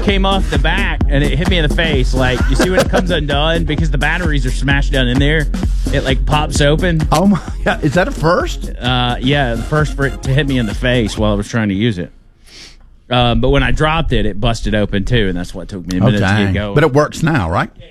came off the back and it hit me in the face. Like, you see when it comes undone, because the batteries are smashed down in there, it like pops open. Oh my God, is that a first? Yeah, the first for it to hit me in the face while I was trying to use it. But when I dropped it, it busted open too, and that's what took me a minute to get going. But it works now, right? Yeah,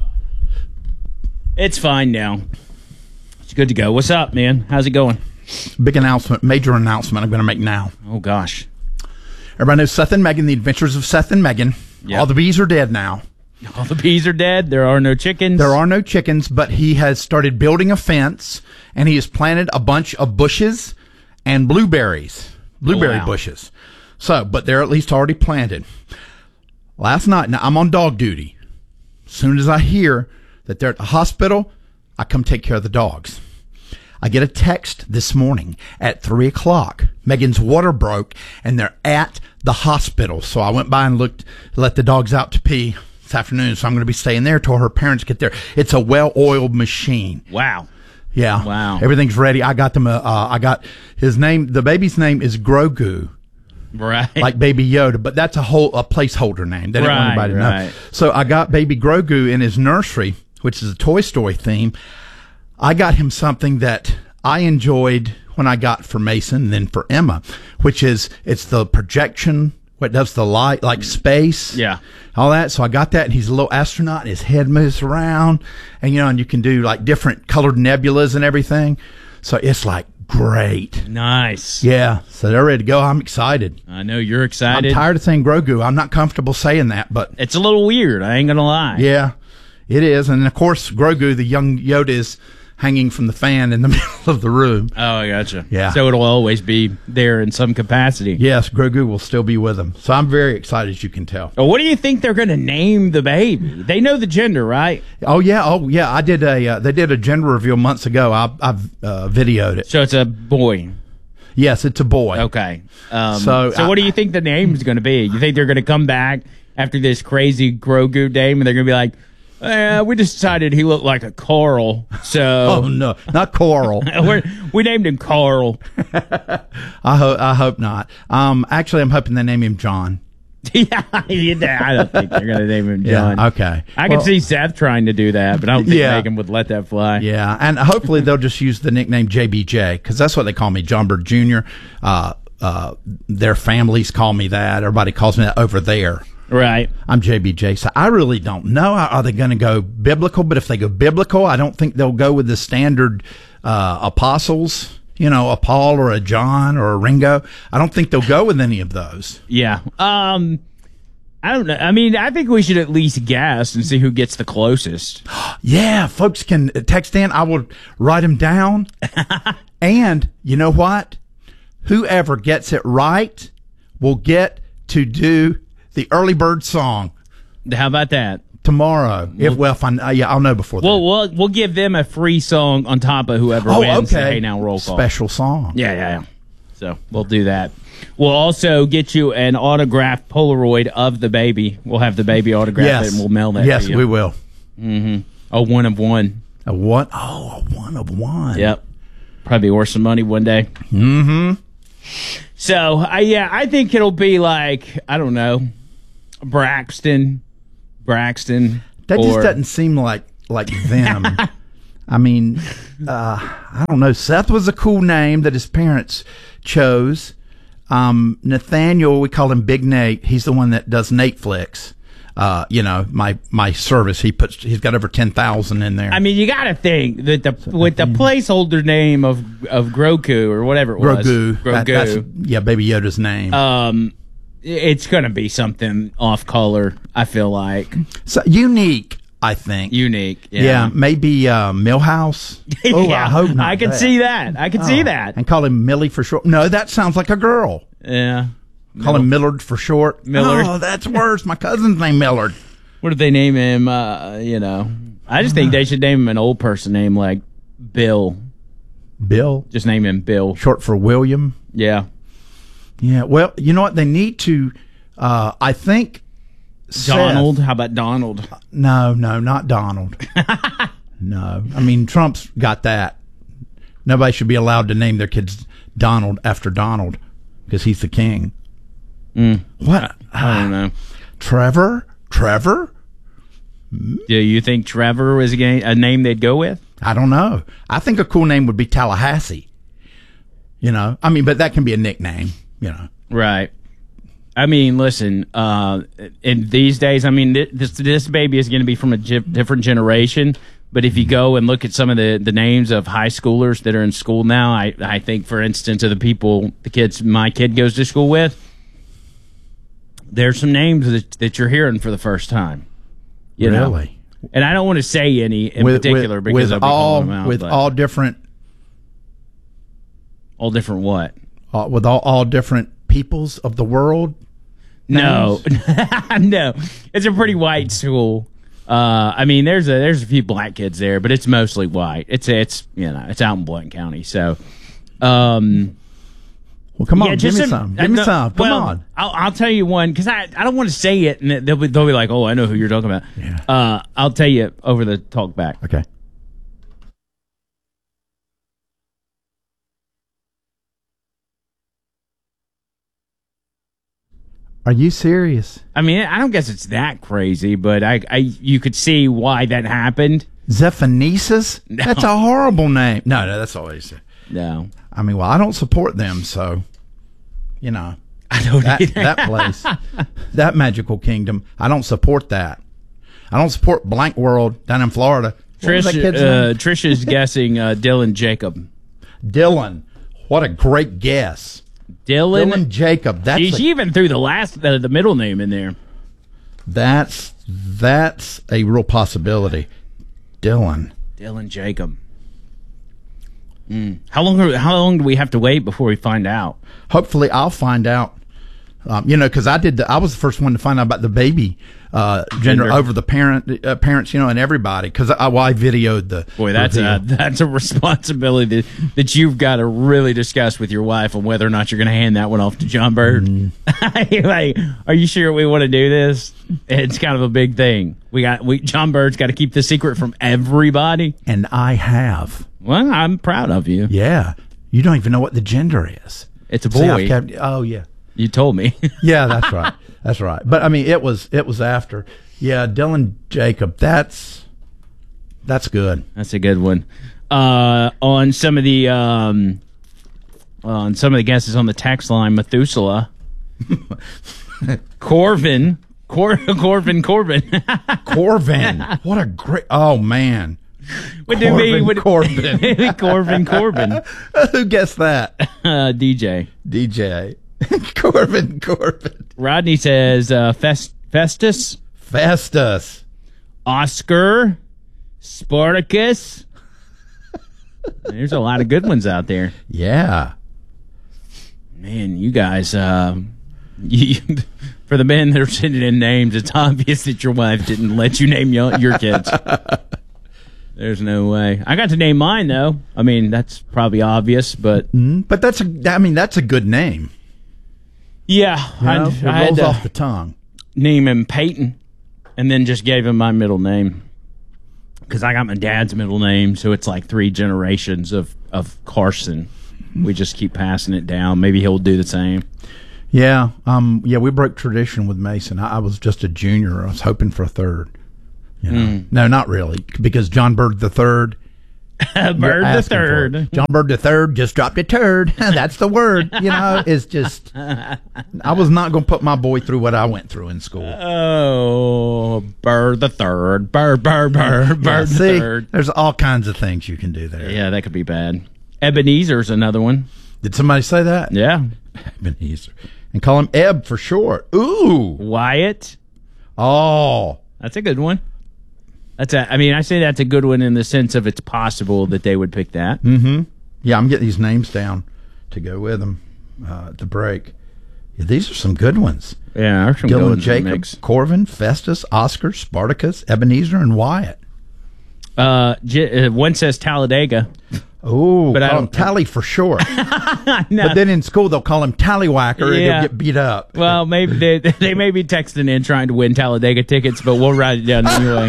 it's fine now. It's good to go. What's up, man? How's it going? Big announcement, major announcement I'm going to make now. Oh, gosh. Everybody knows Seth and Megan, the adventures of Seth and Megan. Yep. All the bees are dead now. All the bees are dead. There are no chickens. There are no chickens, but he has started building a fence, and he has planted a bunch of bushes and blueberry bushes. So, but they're at least already planted. Last night, now I'm on dog duty. As soon as I hear that they're at the hospital, I come take care of the dogs. I get a text this morning at 3 o'clock. Megan's water broke, and they're at the hospital. So I went by and let the dogs out to pee this afternoon. So I'm going to be staying there till her parents get there. It's a well-oiled machine. Wow. Yeah. Wow. Everything's ready. I got them. I got his name. The baby's name is Grogu. Right. Like Baby Yoda, but that's a placeholder name. They didn't want anybody to know. So I got Baby Grogu in his nursery, which is a Toy Story theme. I got him something that I enjoyed when I got for Mason and then for Emma, which is, it's the projection, what does the light, like space. Yeah. All that. So I got that, and he's a little astronaut, and his head moves around, and and you can do like different colored nebulas and everything. So it's like great. Nice. Yeah. So they're ready to go. I'm excited. I know you're excited. I'm tired of saying Grogu. I'm not comfortable saying that, but it's a little weird. I ain't going to lie. Yeah, it is. And of course, Grogu, the young Yoda, is hanging from the fan in the middle of the room. Oh, I gotcha. Yeah. So it'll always be there in some capacity. Yes, Grogu will still be with him. So I'm very excited, as you can tell. Well, what do you think they're going to name the baby? They know the gender, right? Oh yeah. I did they did a gender reveal months ago. I've videoed it. So it's a boy. Yes, it's a boy. Okay. So what do you think the name is going to be? You think they're going to come back after this crazy Grogu name, and they're going to be like, we just decided he looked like a Carl, so... Oh, no, not Coral. We named him Carl. I hope not. Actually, I'm hoping they name him John. Yeah, I don't think they're going to name him John. Yeah, okay. I can see Seth trying to do that, but I don't think Megan would let that fly. Yeah, and hopefully they'll just use the nickname JBJ, because that's what they call me, John Bird Jr. Their families call me that. Everybody calls me that over there. Right. I'm JBJ, so I really don't know. Are they going to go biblical? But if they go biblical, I don't think they'll go with the standard apostles, a Paul or a John or a Ringo. I don't think they'll go with any of those. Yeah. I don't know. I mean, I think we should at least guess and see who gets the closest. Yeah, folks can text in. I will write them down. And you know what? Whoever gets it right will get to do the early bird song. How about that? Tomorrow. I'll know before that. We'll give them a free song on top of whoever wins the Hey Now Roll Call. Special song. Yeah. So we'll do that. We'll also get you an autographed Polaroid of the baby. We'll have the baby autograph it, and we'll mail that to you. Yes, we will. Mm-hmm. A one of one. A what? Oh, a one of one. Yep. Probably worth some money one day. Mm-hmm. So, I think it'll be like, I don't know, Braxton. That just doesn't seem like them. I mean, I don't know. Seth was a cool name that his parents chose. Nathaniel, we call him Big Nate. He's the one that does Nateflix. My service. He's got over 10,000 in there. I mean, you got to think that with the placeholder name of Grogu or whatever it was. Grogu. That's Baby Yoda's name. It's going to be something off color, I feel like. So unique, I think. Unique. Yeah, maybe Millhouse. Oh, yeah, I hope not. I can see that. See that. And call him Millie for short. No, that sounds like a girl. Yeah. Call him Millard for short. Millard. Oh, that's worse. My cousin's named Millard. What if they name him, I just think they should name him an old person name like Bill. Bill? Just name him Bill. Short for William? Yeah. Yeah, well, you know what? They need to, I think... Donald? Seth, how about Donald? No, not Donald. No. I mean, Trump's got that. Nobody should be allowed to name their kids Donald after Donald because he's the king. What? I don't know. Trevor? Do you think Trevor was a name they'd go with? I don't know. I think a cool name would be Tallahassee. You know, I mean, but that can be a nickname, you know. Right. I mean, listen, in these days, I mean, this baby is going to be from a different generation. But if you go and look at some of the names of high schoolers that are in school now, I think, for instance, of the kids my kid goes to school with, there's some names that you're hearing for the first time. You know? And I don't want to say any in particular because I'll be calling them out. With all different... All different what? With all different peoples of the world? No. No. It's a pretty white school. I mean, there's a few black kids there, but it's mostly white. It's it's out in Blount County. So, well, come on, give me some. Give me some. Come on. I'll tell you one because I don't want to say it, and they'll be like, oh, I know who you're talking about. Yeah. I'll tell you over the talk back. Okay. Are you serious? I mean, I don't guess it's that crazy, but you could see why that happened. Zephanisis? No. That's a horrible name. No, that's all they say. No. I mean, well, I don't support them, so, you know. I don't that place, that magical kingdom, I don't support that. I don't support Blank World down in Florida. Trisha's guessing Dylan Jacob. Dylan. What a great guess. Dylan Jacob. She even threw the middle name in there. That's a real possibility. Dylan Jacob. How long do we have to wait before we find out? Hopefully, I'll find out. Because I was the first one to find out about the baby gender over the parents, and everybody. Because I videoed the. Boy, that's a responsibility that you've got to really discuss with your wife on whether or not you're going to hand that one off to John Bird. Like, are you sure we want to do this? It's kind of a big thing. John Bird's got to keep the secret from everybody, and I have. Well, I'm proud of you. Yeah, you don't even know what the gender is. It's a boy. Oh yeah. You told me. Yeah, that's right. That's right. But I mean, it was after. Yeah, Dylan Jacob. That's good. That's a good one. On some of the guesses on the text line, Methuselah, Corvin. Corvin. What a great. Oh man. Corbin. Corbin. Who guessed that? DJ. Corbin. Rodney says Festus. Oscar. Spartacus. There's a lot of good ones out there. Yeah. Man, you guys, for the men that are sending in names, it's obvious that your wife didn't let you name your kids. There's no way. I got to name mine, though. I mean, that's probably obvious, but... But that's a good name. Yeah. It rolls off the tongue. Name him Peyton, and then just gave him my middle name. Because I got my dad's middle name, so it's like 3 generations of Carson. We just keep passing it down. Maybe he'll do the same. Yeah. We broke tradition with Mason. I was just a junior. I was hoping for a third. No, not really, because John Bird the Third. John Bird the Third just dropped a turd. That's the word. It's just. I was not going to put my boy through what I went through in school. Oh, Bird the Third. Bird the Third. There's all kinds of things you can do there. Yeah, that could be bad. Ebenezer's another one. Did somebody say that? Yeah. Ebenezer. And call him Eb for short. Ooh. Wyatt. Oh. That's a good one. I say that's a good one in the sense of it's possible that they would pick that. Mm-hmm. Yeah, I'm getting these names down to go with them at the break. Yeah, these are some good ones. Yeah, some Dylan Jacob, Corvin, Festus, Oscar, Spartacus, Ebenezer, and Wyatt. One says Talladega. Oh, but I don't Tally for short. No. But then in school they'll call him Tallywhacker and he'll get beat up. Well, maybe they may be texting in trying to win Talladega tickets, but we'll write it down anyway.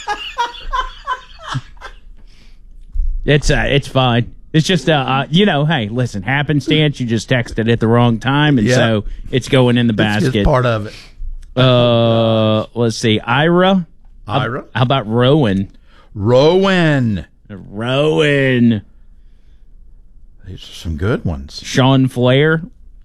It's fine. It's just hey, listen, happenstance. You just texted at the wrong time, and so it's going in the basket. It's just part of it. Let's see. Ira. Ira. How about Rowan? Rowan. Rowan. These are some good ones. Sean Flair.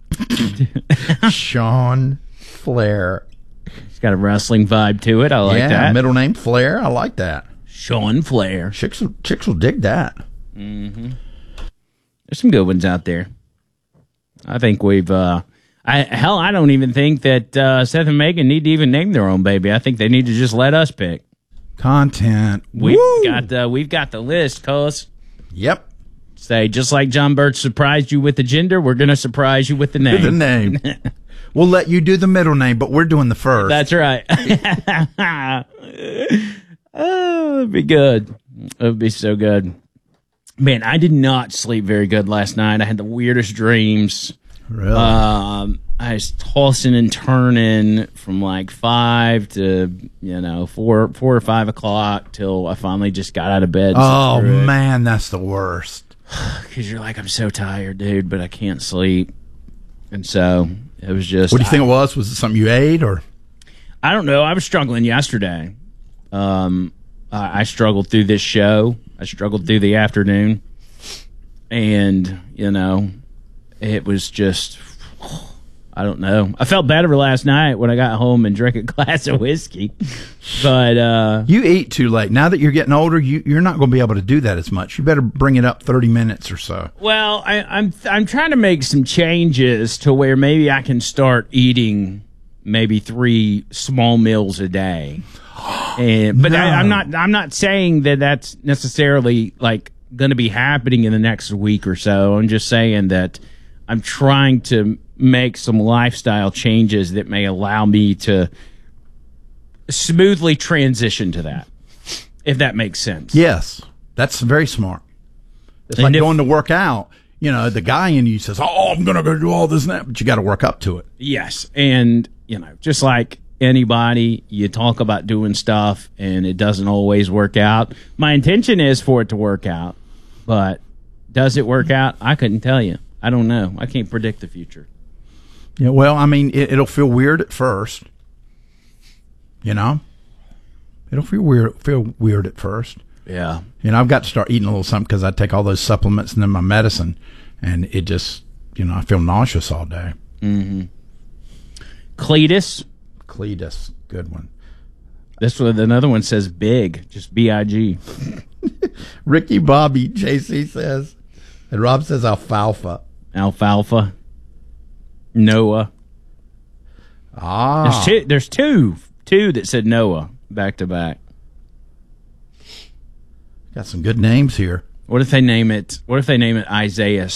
Sean Flair. He's got a wrestling vibe to it. I like that. Middle name Flair. I like that. Sean Flair. Chicks will dig that. Mm-hmm. There's some good ones out there. I think we've. I don't even think that Seth and Megan need to even name their own baby. I think they need to just let us pick. Content. We've got the list, cuz. Yep. Say, just like John Birch surprised you with the gender, we're going to surprise you with the name. The name. We'll let you do the middle name, but we're doing the first. That's right. Oh, it'd be good. It would be so good. Man, I did not sleep very good last night. I had the weirdest dreams. Really? I was tossing and turning from like 5 to 4 or 5 o'clock till I finally just got out of bed. Oh man, that's the worst. Because you're like, I'm so tired, dude, but I can't sleep, and so it was just. What do you think it was? Was it something you ate or? I don't know. I was struggling yesterday. I struggled through this show. I struggled through the afternoon, and it was just. I don't know. I felt better last night when I got home and drank a glass of whiskey. But you eat too late. Now that you're getting older, you're not going to be able to do that as much. You better bring it up 30 minutes or so. Well, I'm trying to make some changes to where maybe I can start eating maybe 3 small meals a day. But no. I'm not saying that that's necessarily like going to be happening in the next week or so. I'm just saying that I'm trying to make some lifestyle changes that may allow me to smoothly transition to that, if that makes sense. Yes, that's very smart. It's like going to work out. The guy in you says, "Oh, I'm going to go do all this and that," but you got to work up to it. Yes, and just like anybody, you talk about doing stuff, and it doesn't always work out. My intention is for it to work out, but does it work out? I couldn't tell you. I don't know. I can't predict the future. Yeah, well, I mean, it'll feel weird at first. It'll feel weird at first. Yeah. I've got to start eating a little something because I take all those supplements and then my medicine, and it just, I feel nauseous all day. Mm-hmm. Cletus, good one. This one, another one says big, just B-I-G. Ricky Bobby, JC says, and Rob says alfalfa. Noah. Ah. There's two that said Noah back to back. Got some good names here. What if they name it Isaiah?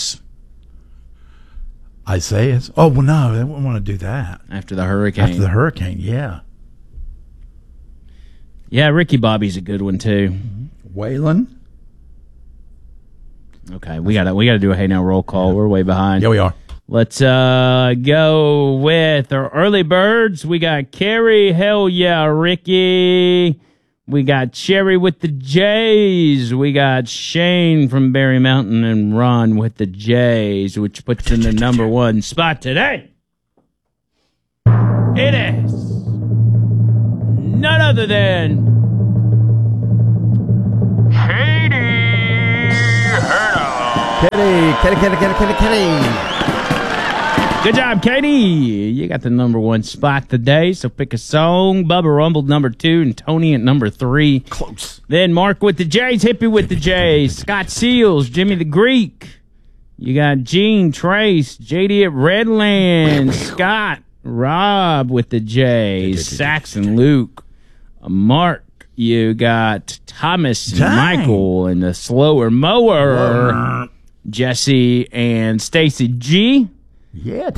Isaiah? Oh, well, no, they wouldn't want to do that. After the hurricane, yeah. Yeah, Ricky Bobby's a good one too. Waylon. Okay, we gotta do a Hey Now roll call. We're way behind. Yeah, we are. Let's go with our early birds. We got Carrie, hell yeah, Ricky. We got Cherry with the J's. We got Shane from Berry Mountain and Ron with the J's, which puts in the number 1 spot today. It is none other than Katie Hurdle. Kitty. Good job, Katie. You got the number 1 spot today, so pick a song. Bubba rumbled number 2 and Tony at number 3. Close. Then Mark with the J's, Hippie with the J's, Scott Seals, Jimmy the Greek. You got Gene, Trace, JD at Redland, Scott, Rob with the J's, Saxon, Luke, Mark. You got Thomas and Michael and the Slower Mower, Jesse and Stacy G. Yeah.